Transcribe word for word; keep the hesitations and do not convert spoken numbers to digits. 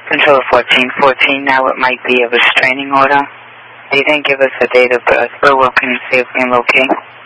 Control fourteen fourteen, now it might be a restraining order. They didn't give us a date of birth, but we'll can see if we can locate.